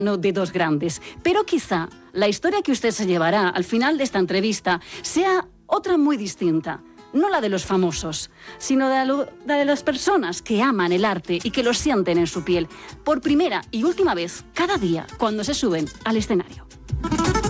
de dos grandes. Pero quizá la historia que usted se llevará al final de esta entrevista sea otra muy distinta. No la de los famosos, sino la de las personas que aman el arte y que lo sienten en su piel, por primera y última vez, cada día, cuando se suben al escenario.